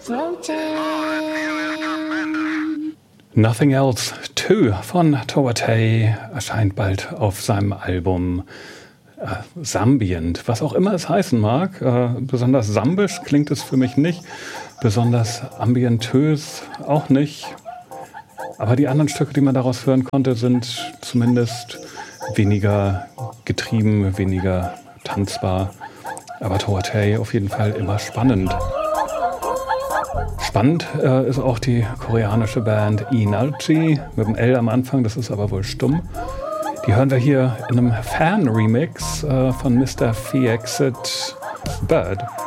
Nothing Else 2 von Towatay erscheint bald auf seinem Album Sambient, was auch immer es heißen mag. Besonders sambisch klingt es für mich nicht, besonders ambientös auch nicht. Aber die anderen Stücke, die man daraus hören konnte, sind zumindest weniger getrieben, weniger tanzbar. Aber Towatay auf jeden Fall immer spannend. Spannend ist auch die koreanische Band Inalchi mit dem L am Anfang, das ist aber wohl stumm. Die hören wir hier in einem Fan-Remix von Mr. Fexit Bird.